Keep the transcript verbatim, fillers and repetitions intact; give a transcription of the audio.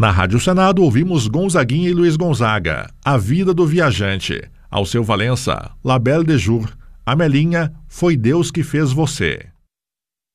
Na Rádio Senado ouvimos Gonzaguinha e Luiz Gonzaga, A Vida do Viajante. Alceu Valença, La Belle de Jour. Amelinha, Foi Deus que Fez Você.